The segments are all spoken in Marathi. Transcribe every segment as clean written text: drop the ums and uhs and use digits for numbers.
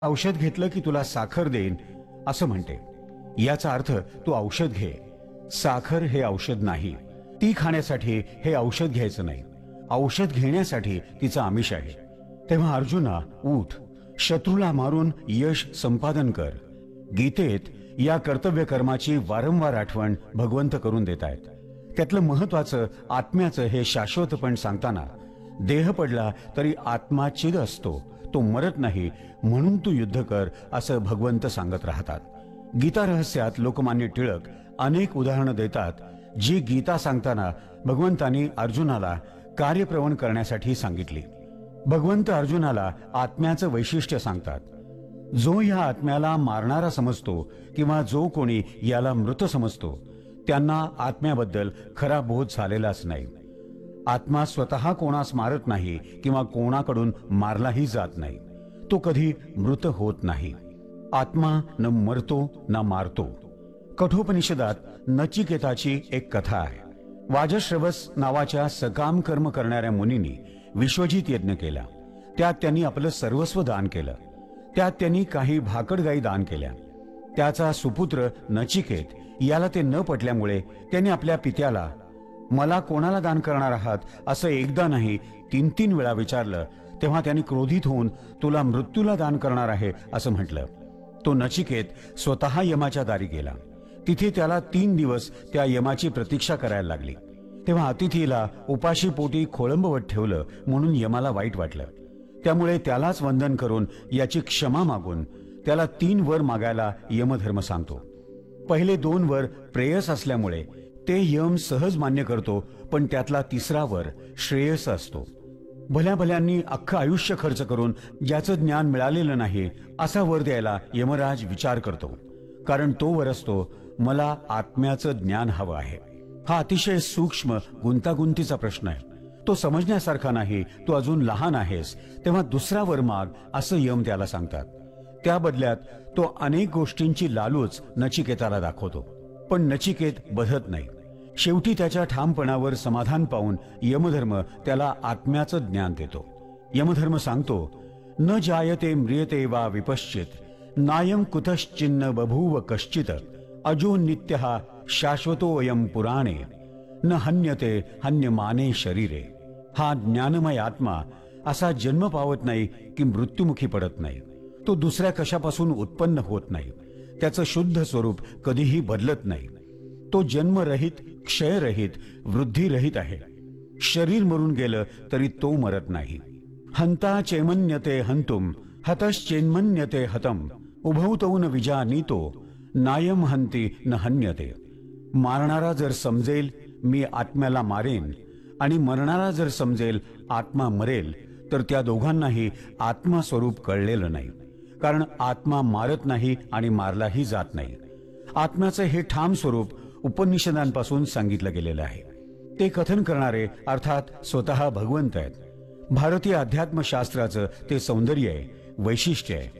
औषध घेतलं की तुला साखर देईन असं म्हणते. याचा अर्थ तू औषध घे. साखर हे औषध नाही. ती खाण्यासाठी हे औषध घ्यायचं नाही. औषध घेण्यासाठी तिचं आमिष आहे. तेव्हा अर्जुना, उठ, शत्रूला मारून यश संपादन कर. गीतेत या कर्तव्य कर्माची वारंवार आठवण भगवंत करून देत आहेत. त्यातलं महत्वाचं आत्म्याचं हे शाश्वतपण सांगताना, देह पडला तरी आत्मा चिद असतो, तो मरत नाही, म्हणून तू युद्ध कर असं भगवंत सांगत राहतात. गीता रहस्यात लोकमान्य टिळक अनेक उदाहरणं देतात, जी गीता सांगताना भगवंतांनी अर्जुनाला कार्यप्रवण करण्यासाठी सांगितली. भगवंत अर्जुनाला आत्म्याचं वैशिष्ट्य सांगतात. जो या आत्म्याला मारणारा समजतो किंवा जो कोणी याला मृत समजतो, त्यांना आत्म्याबद्दल खरा बोध झालेलाच नाही. आत्मा स्वतः कोणास मारत नाही किंवा कोणाकडून मारलाही जात नाही. तो कधी मृत होत नाही. आत्मा न मरतो न मारतो. कठोपनिषदात नचिकेताची एक कथा आहे. वाजश्रवस नावाच्या सकाम कर्म करणाऱ्या मुनींनी विश्वजित यज्ञ केला. त्यात त्यांनी आपलं सर्वस्व दान केलं. त्यात त्यांनी काही भाकडगाई दान केल्या. त्याचा सुपुत्र नचिकेत याला ते न पटल्यामुळे त्यांनी आपल्या पित्याला, मला कोणाला दान करणार आहात असं एकदा नाही 3 वेळा विचारलं. तेव्हा त्यांनी क्रोधित होऊन, तुला मृत्यूला दान करणार आहे असं म्हटलं. तो नचिकेत स्वतः यमाच्या दारी गेला. तिथे त्याला 3 दिवस त्या यमाची प्रतीक्षा करायला लागली. तेव्हा अतिथीला उपाशी पोटी खोळंबवत ठेवलं म्हणून यमाला वाईट वाटलं. त्यामुळे त्यालाच वंदन करून याची क्षमा मागून त्याला 3 वर मागायला यमधर्म सांगतो. पहिले 2 वर प्रेयस असल्यामुळे ते यम सहज मान्य करतो, पण त्यातला 3रा वर श्रेयस असतो. भल्या भल्यांनी अख्खं आयुष्य खर्च करून ज्याचं ज्ञान मिळालेलं नाही असा वर द्यायला यमराज विचार करतो. कारण तो वर असतो, मला आत्म्याचं ज्ञान हवं आहे. हा अतिशय सूक्ष्म गुंतागुंतीचा प्रश्न आहे. तो समजण्यासारखा नाही. तू अजून लहान आहेस, तेव्हा 2रा वर माग असं यम त्याला सांगतात. त्या बदल्यात तो अनेक गोष्टींची लालूच नचिकेताला दाखवतो. पण नचिकेत बधत नाही. शेवटी त्याच्या ठामपणावर समाधान पाहून यमधर्म त्याला आत्म्याचं ज्ञान देतो. यमधर्म सांगतो, न जायते म्रियते वा विपश्चित नायम कुतश्चिन्न बभूव कश्चित अजो नित्यः शाश्वतोऽयं पुराणे न हन्यते हन्यमाने शरीरे. हा ज्ञानमय आत्मा असा जन्म पावत नाही की मृत्युमुखी पडत नाही. तो दुसऱ्या कशापासून उत्पन्न होत नाही. त्याचं शुद्ध स्वरूप कधीही बदलत नाही. तो जन्मरहित, क्षयरहित, वृद्धिरहित आहे. शरीर मरून गेलं तरी तो मरत नाही. हंता चैमन्यते हंतुम हतश्चैन्मन्यते हतम उभौतौ न विजानीतो नायम हंती न हन्यते. मारणारा जर समजेल मी आत्म्याला मारेन आणि मरणारा जर समजेल आत्मा मरेल, तर त्या दोघांनाही आत्मस्वरूप कळलेलं नाही. कारण आत्मा मारत नाही आणि मारलाही जात नाही. आत्म्याचं हे ठाम स्वरूप उपनिषदांपासून सांगितलं गेलेलं आहे. ते कथन करणारे अर्थात स्वतः भगवंत आहेत. भारतीय अध्यात्मशास्त्राचं ते सौंदर्य आहे, वैशिष्ट्य आहे.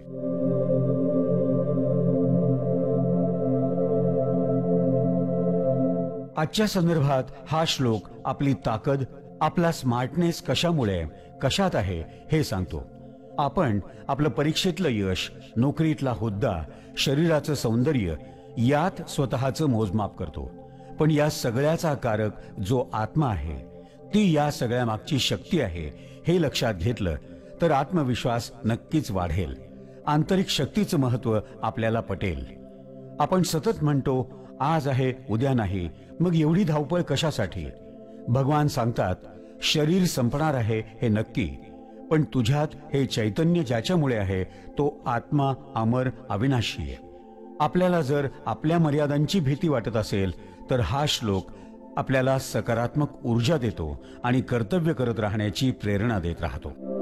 आजच्या संदर्भात हा श्लोक आपली ताकद, आपला स्मार्टनेस कशामुळे, कशात आहे हे सांगतो. आपण आपलं परीक्षेतलं यश, नोकरीतला हुद्दा, शरीराचं सौंदर्य यात स्वतःचं मोजमाप करतो. पण या सगळ्याचा कारक जो आत्मा आहे, ती या सगळ्या मागची शक्ती आहे, हे लक्षात घेतलं तर आत्मविश्वास नक्कीच वाढेल. आंतरिक शक्तीचं महत्व आपल्याला पटेल. आपण सतत म्हणतो आज आहे उद्या नाही, मग एवढी धावपळ कशासाठी? भगवान सांगतात, शरीर संपणार आहे हे नक्की, पण तुझ्यात हे चैतन्य ज्याच्यामुळे आहे तो आत्मा अमर, अविनाशी आहे. आपल्याला जर आपल्या मर्यादांची भीती वाटत असेल तर हा श्लोक आपल्याला सकारात्मक ऊर्जा देतो आणि कर्तव्य करत राहण्याची प्रेरणा देत राहतो.